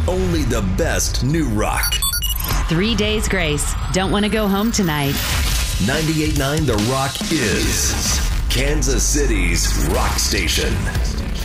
only the best new rock. 3 Days Grace. Don't want to go home tonight. 98.9 The Rock is Kansas City's rock station.